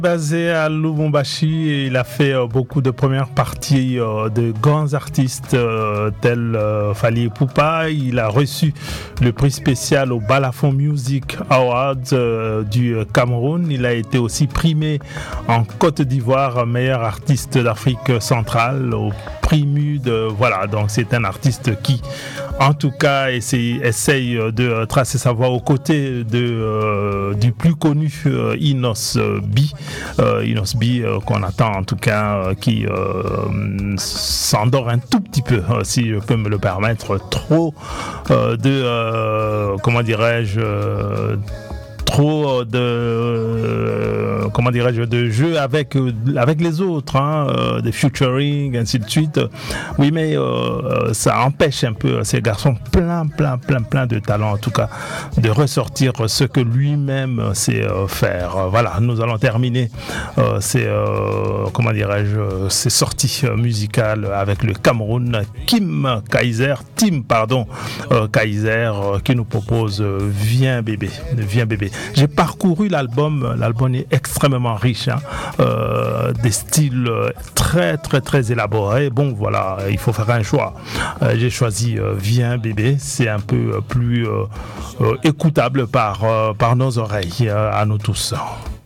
Basé à Lubumbashi, et il a fait beaucoup de premières parties de grands artistes tels Fally Ipupa. Il a reçu le prix spécial au Balafon Music Awards du Cameroun. Il a été aussi primé en Côte d'Ivoire meilleur artiste d'Afrique centrale au prix MUD. Voilà, donc c'est un artiste qui, en tout cas, essaye de tracer sa voie aux côtés du plus connu Inos B. Inos B qu'on attend en tout cas qui s'endort un tout petit peu si je peux me le permettre, trop comment dirais-je de jeux avec les autres, des featuring, ainsi de suite. Oui, mais ça empêche un peu ces garçons plein de talent, en tout cas, de ressortir ce que lui-même sait faire. Voilà, nous allons terminer ces sorties musicales avec le Cameroun, Tim Kaiser, qui nous propose Viens bébé. J'ai parcouru l'album est extrêmement riche, des styles très élaborés. Bon voilà, il faut faire un choix. J'ai choisi Viens bébé, c'est un peu plus écoutable par nos oreilles, à nous tous.